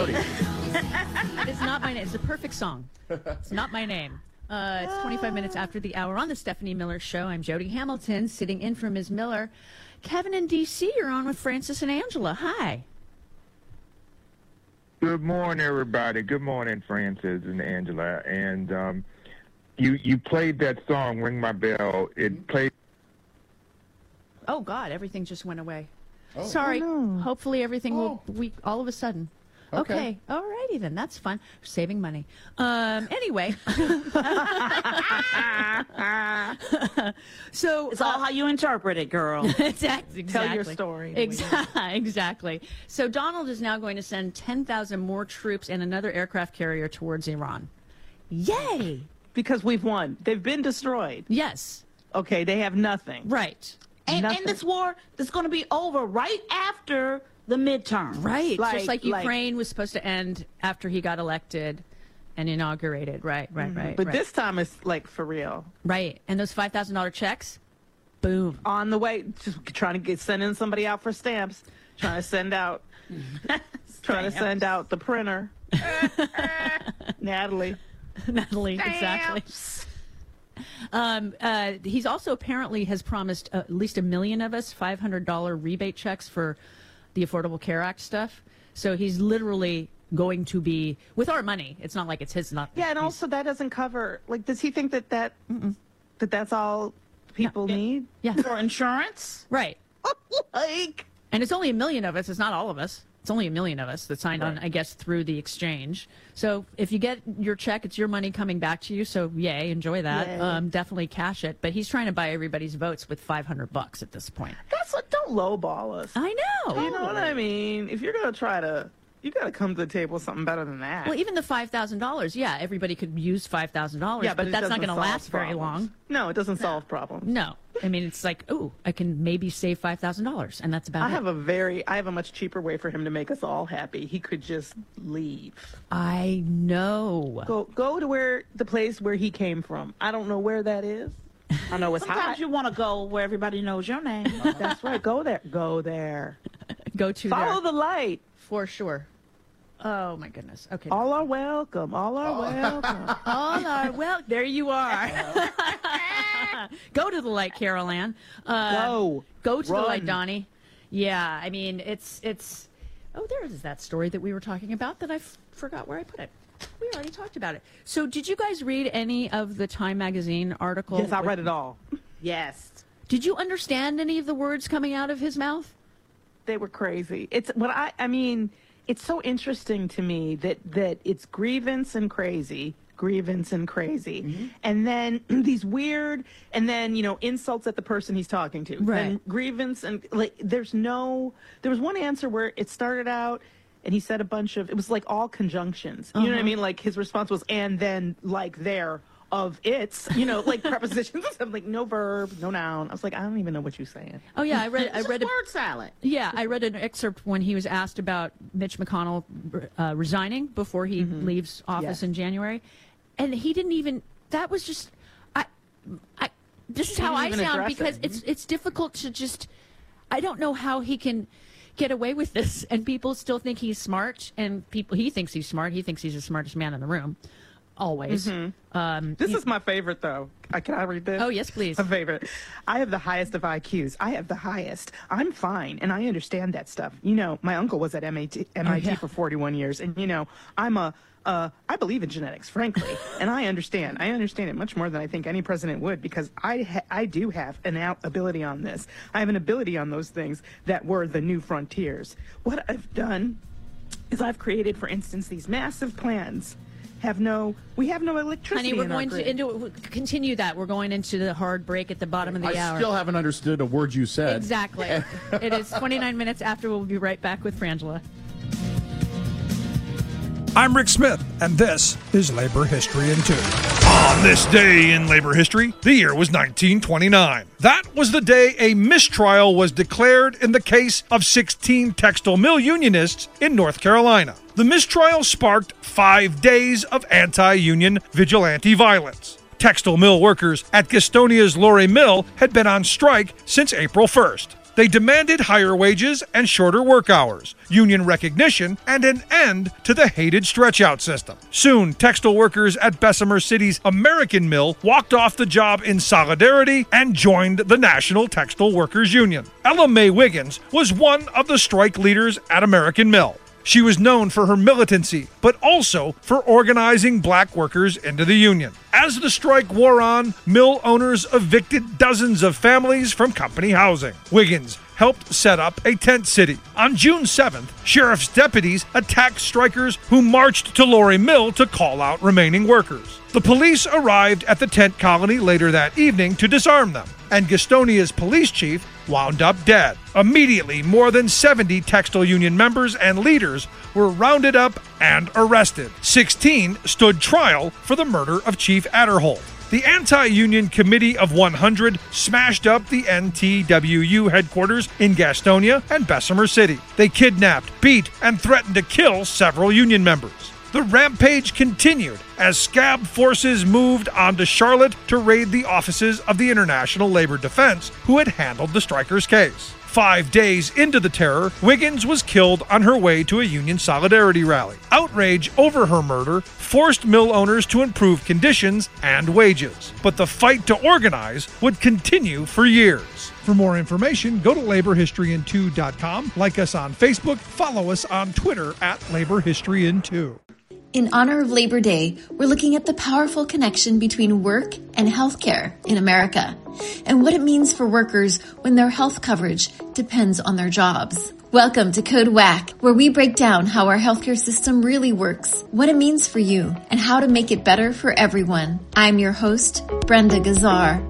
Jody. It's not my name. It's a perfect song. It's not my name. It's 25 minutes after the hour on the Stephanie Miller Show. I'm Jody Hamilton, sitting in for Ms. Miller. Kevin in D.C., you're on with Francis and Angela. Hi. Good morning, everybody. Good morning, Francis and Angela. And you played that song, Ring My Bell. It played. Oh, God, everything just went away. Oh. Sorry. Oh, no. Hopefully everything will all of a sudden. Okay. All righty then. That's fun. Saving money. Anyway. So It's all how you interpret it, girl. exactly. Tell your story. Exactly. So Donald is now going to send 10,000 more troops and another aircraft carrier towards Iran. Yay! Because we've won. They've been destroyed. Yes. Okay, they have nothing. Right. And And this war is going to be over right after the midterm. Right. Like- Just like like- Ukraine was supposed to end after he got elected and inaugurated. Right. But this time it's like for real. Right. And those $5,000 checks, boom. On the way, just trying to sending somebody out for stamps, trying to send out the printer. Natalie. Exactly. He's also apparently has promised at least 1 million of us $500 rebate checks for the Affordable Care Act stuff. So he's literally going to be with our money. It's not like it's his. Not Yeah, and also that doesn't cover. Like, does he think that's all people need? Yeah. For insurance? Right. Like, And it's only 1 million of us. It's not all of us. It's only 1 million of us that signed on, I guess, through the exchange. So if you get your check, it's your money coming back to you. So yay, enjoy that. Yay. Definitely cash it. But he's trying to buy everybody's votes with $500 at this point. that's what. Don't lowball us. I know. You know what I mean? If you're gonna try to, you gotta come to the table with something better than that. Well, even the $5,000, yeah, everybody could use $5,000, yeah, but it that's not doesn't going to solve last very problems. long. No, it doesn't solve problems. No, I mean it's like, oh, I can maybe save $5,000, and that's about I it. have a much cheaper way for him to make us all happy. He could just leave. I know. Go to where the place where he came from. I don't know where that is. I know it's Sometimes hot. you want to go where everybody knows your name. That's right. Go there. Go there. Go to Follow there the light. for sure. Oh my goodness. Okay. All are welcome. All are welcome. All are well. There you are. Go to the light, Carol Ann. Go. Go to the light, Run. Donnie. Yeah, I mean it's. Oh, there is that story that we were talking about that I forgot where I put it. We already talked about it. So, did you guys read any of the Time Magazine article? Yes, I read it all. Yes. Did you understand any of the words coming out of his mouth? They were crazy. It's what I mean, it's so interesting to me that it's grievance and crazy. And then these weird, and then, insults at the person he's talking to. Right. Then grievance and like, there was one answer where it started out and he said it was like all conjunctions. You know what I mean? Like his response was, and then like there of its, like prepositions. I'm like, no verb, no noun. I was like, I don't even know what you're saying. Oh yeah, I read It's a word salad. Yeah, I read an excerpt when he was asked about Mitch McConnell resigning before he leaves office Yes. in January, and he didn't even. That was just, this is He how didn't I even sound address because it. it's difficult to just. I don't know how he can get away with this, and people still think he's smart, and he thinks he's smart. He thinks he's the smartest man in the room, always. This is my favorite, though. Can I read this? Oh yes, please. My favorite. I have the highest of IQs. I have the highest. I'm fine, and I understand that stuff. My uncle was at MIT for 41 years, and I believe in genetics, frankly, and I understand. I understand it much more than I think any president would, because I do have an ability on this. I have an ability on those things that were the new frontiers. What I've done is I've created, for instance, these massive plans. We have no electricity. Honey, we're in our going grid. to continue that. We're going into the hard break at the bottom of the I hour. still haven't understood a word you said. Exactly. It is 29 minutes after. We'll be right back with Frangela. I'm Rick Smith, and this is Labor History in 2. On this day in labor history, the year was 1929. That was the day a mistrial was declared in the case of 16 textile mill unionists in North Carolina. The mistrial sparked 5 days of anti-union vigilante violence. Textile mill workers at Gastonia's Lorry Mill had been on strike since April 1st. They demanded higher wages and shorter work hours, union recognition, and an end to the hated stretch-out system. Soon, textile workers at Bessemer City's American Mill walked off the job in solidarity and joined the National Textile Workers Union. Ella Mae Wiggins was one of the strike leaders at American Mill. She was known for her militancy, but also for organizing black workers into the union. As the strike wore on, mill owners evicted dozens of families from company housing. Wiggins helped set up a tent city. On June 7th, sheriff's deputies attacked strikers who marched to Lorry Mill to call out remaining workers. The police arrived at the tent colony later that evening to disarm them, and Gastonia's police chief wound up dead. Immediately, more than 70 textile union members and leaders were rounded up and arrested. 16 stood trial for the murder of Chief Adderholt. The Anti-Union Committee of 100 smashed up the NTWU headquarters in Gastonia and Bessemer City. They kidnapped, beat, and threatened to kill several union members. The rampage continued as scab forces moved on to Charlotte to raid the offices of the International Labor Defense, who had handled the strikers' case. 5 days into the terror, Wiggins was killed on her way to a union solidarity rally. Outrage over her murder forced mill owners to improve conditions and wages. But the fight to organize would continue for years. For more information, go to laborhistoryin2.com, like us on Facebook, follow us on Twitter at laborhistoryin2. In honor of Labor Day, we're looking at the powerful connection between work and healthcare in America, and what it means for workers when their health coverage depends on their jobs. Welcome to Code WACK, where we break down how our healthcare system really works, what it means for you, and how to make it better for everyone. I'm your host, Brenda Gazzar.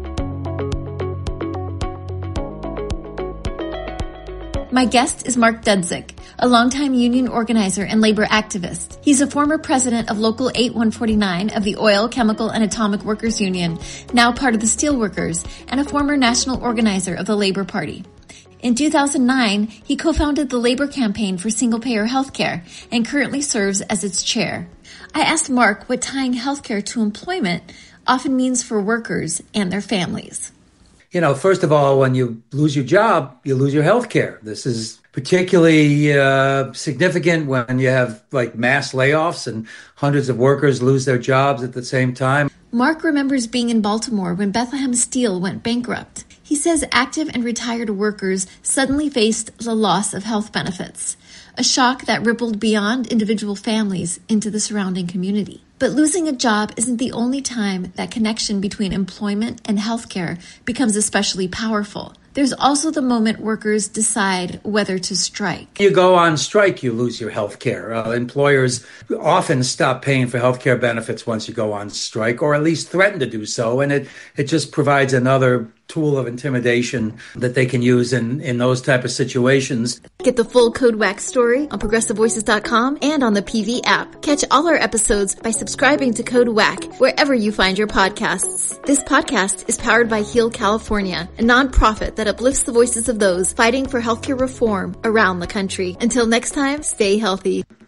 My guest is Mark Dudzik, a longtime union organizer and labor activist. He's a former president of Local 8149 of the Oil, Chemical, and Atomic Workers Union, now part of the Steelworkers, and a former national organizer of the Labor Party. In 2009, he co-founded the Labor Campaign for Single-Payer Healthcare and currently serves as its chair. I asked Mark what tying healthcare to employment often means for workers and their families. You know, first of all, when you lose your job, you lose your health care. This is particularly significant when you have like mass layoffs and hundreds of workers lose their jobs at the same time. Mark remembers being in Baltimore when Bethlehem Steel went bankrupt. He says active and retired workers suddenly faced the loss of health benefits, a shock that rippled beyond individual families into the surrounding community. But losing a job isn't the only time that connection between employment and healthcare becomes especially powerful. There's also the moment workers decide whether to strike. You go on strike, you lose your health care. Employers often stop paying for health care benefits once you go on strike, or at least threaten to do so. And it just provides another tool of intimidation that they can use in those type of situations. Get the full Code WACK story on ProgressiveVoices.com and on the PV app. Catch all our episodes by subscribing to Code WACK wherever you find your podcasts. This podcast is powered by Heal California, a nonprofit that uplifts the voices of those fighting for healthcare reform around the country. Until next time, stay healthy.